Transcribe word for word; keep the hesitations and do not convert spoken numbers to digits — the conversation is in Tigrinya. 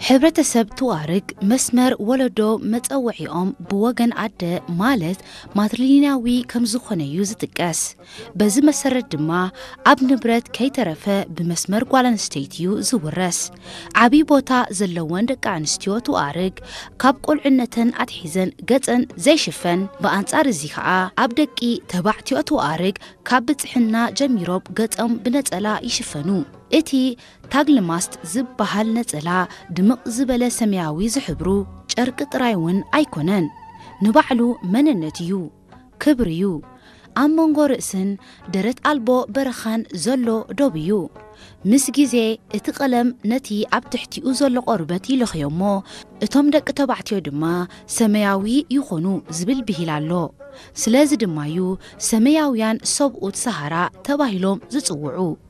ሕብረተሰብ ተዋርግ መስመር ወለዶ መጸውዒኦም ብወገን ዓደ ማለት ማትሪሊናዊ ከም ዝኾነ እዩ ዝጥቀስ በዚ መሰረት ድማ ኣብ ንብረት ከይተረፈ ብመስመር ጓል ኣንስተይቲዩ ዝውረስ ዓቢ ቦታ ዘለወን ደቂ ኣንስትዮ ተዋርግ ካብ ቁልዕነተን ኣትሒዘን ገጸን ዘይሽፈን ብኣንጻር እዚ ከዓ ኣብ ደቂ ተባዕትዮ ተዋርግ ካብ ብጽሕና ጀሚሮም ገጾም ብነጸላ ይሽፈኑ እቲ ታግልማስት ዝበሃል ነጸላ ድምቕ ዝበለ ሰማያዊ ዝሕብሩ ጨርቂ ጥራይውን ኣይኮነን ንባዕሉ መንነት እዩ ክብሪ እዩ ኣብ መንጎ ርእስን ደረት ኣልቦ በረኻን ዘሎ ዶብ እዩ ምስ ግዜ እቲ ቀለም ነቲ ኣብ ትሕቲኡ ዘሎ ቆርበት ይለኽዮሞ እቶም ደቂ ተባዕትዮ ድማ ሰማያዊ ይኾኑ ዝብል ብሂል ኣሎ ስለዚ ድማ እዩ ሰማያውያን ሰብኡት ሰሃራ ተባሂሎም ዝጽውዑ